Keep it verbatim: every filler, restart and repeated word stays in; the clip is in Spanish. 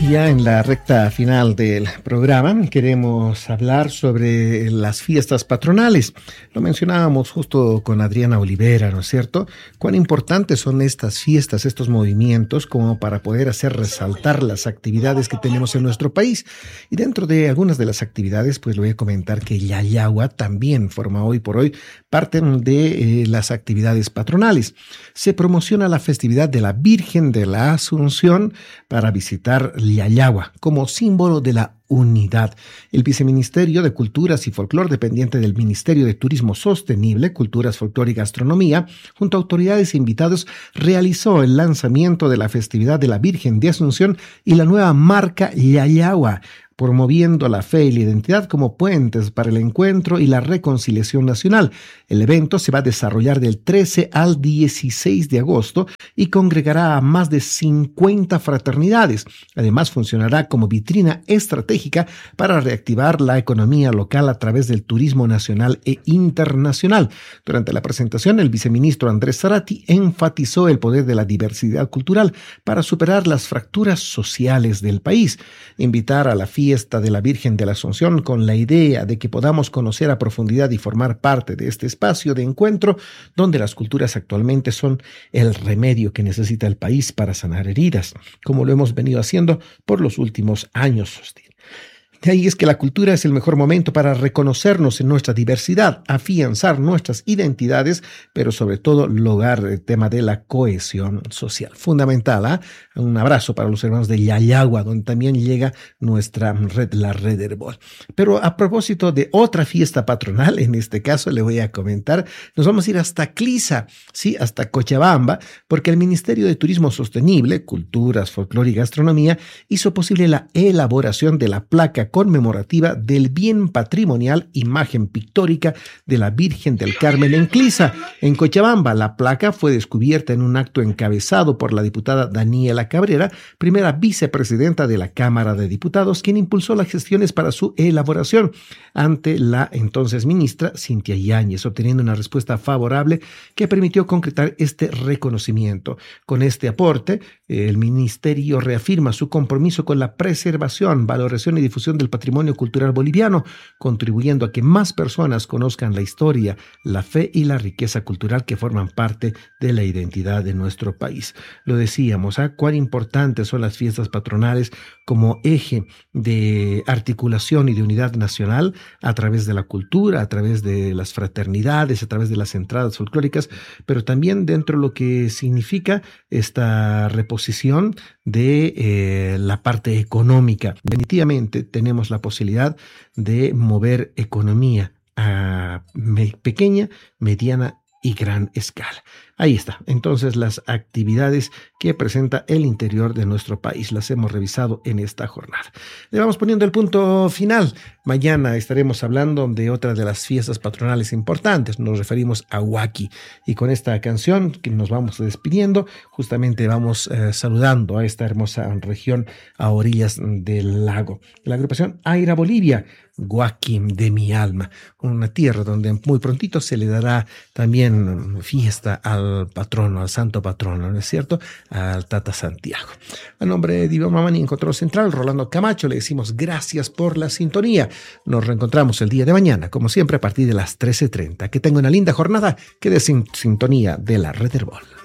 Ya en la recta final del programa queremos hablar sobre las fiestas patronales. Lo mencionábamos justo con Adriana Olivera, ¿no es cierto? Cuán importantes son estas fiestas, estos movimientos, como para poder hacer resaltar las actividades que tenemos en nuestro país. Y dentro de algunas de las actividades, pues le voy a comentar que Yayagua también forma hoy por hoy parte de eh, las actividades patronales. Se promociona la festividad de la Virgen de la Asunción para visitar Yayagua como símbolo de la unidad. El Viceministerio de Culturas y Folclor, dependiente del Ministerio de Turismo Sostenible, Culturas, Folclor y Gastronomía, junto a autoridades e invitados, realizó el lanzamiento de la festividad de la Virgen de Asunción y la nueva marca Yayagua, promoviendo la fe y la identidad como puentes para el encuentro y la reconciliación nacional. El evento se va a desarrollar del trece al dieciséis de agosto y congregará a más de cincuenta fraternidades. Además, funcionará como vitrina estratégica para reactivar la economía local a través del turismo nacional e internacional. Durante la presentación, el viceministro Andrés Zarate enfatizó el poder de la diversidad cultural para superar las fracturas sociales del país. Invitar a la fiesta de la Virgen de la Asunción con la idea de que podamos conocer a profundidad y formar parte de este espacio de encuentro donde las culturas actualmente son el remedio que necesita el país para sanar heridas, como lo hemos venido haciendo por los últimos años. De ahí es que la cultura es el mejor momento para reconocernos en nuestra diversidad, afianzar nuestras identidades, pero sobre todo lograr el tema de la cohesión social. Fundamental, ¿eh? Un abrazo para los hermanos de Yayagua, donde también llega nuestra red, la Red Herbol. Pero a propósito de otra fiesta patronal, en este caso le voy a comentar, nos vamos a ir hasta Clisa, sí, hasta Cochabamba, porque el Ministerio de Turismo Sostenible, Culturas, Folclor y Gastronomía hizo posible la elaboración de la placa conmemorativa del bien patrimonial imagen pictórica de la Virgen del Carmen en Clisa, en Cochabamba. La placa fue descubierta en un acto encabezado por la diputada Daniela Cabrera, primera vicepresidenta de la Cámara de Diputados, quien impulsó las gestiones para su elaboración ante la entonces ministra Cintia Yáñez, obteniendo una respuesta favorable que permitió concretar este reconocimiento. Con este aporte, el ministerio reafirma su compromiso con la preservación, valoración y difusión del patrimonio cultural boliviano, contribuyendo a que más personas conozcan la historia, la fe y la riqueza cultural que forman parte de la identidad de nuestro país. Lo decíamos, ¿eh? Cuán importantes son las fiestas patronales como eje de articulación y de unidad nacional a través de la cultura, a través de las fraternidades, a través de las entradas folclóricas, pero también dentro de lo que significa esta reposición de eh, la parte económica. Definitivamente tenemos la posibilidad de mover economía a me- pequeña, mediana y gran escala. Ahí está. Entonces, las actividades que presenta el interior de nuestro país las hemos revisado en esta jornada. Le vamos poniendo el punto final. Mañana estaremos hablando de otra de las fiestas patronales importantes. Nos referimos a Huaki. Y con esta canción que nos vamos despidiendo, justamente vamos eh, saludando a esta hermosa región a orillas del lago. La agrupación Aira Bolivia, Huaki de mi alma, una tierra donde muy prontito se le dará también fiesta al patrono, al santo patrono, ¿no es cierto? Al Tata Santiago. A nombre de Diva Mamani en Control Central, Rolando Camacho, le decimos gracias por la sintonía. Nos reencontramos el día de mañana, como siempre, a partir de las trece treinta. Que tenga una linda jornada, quede sin sintonía de la Red Herbol.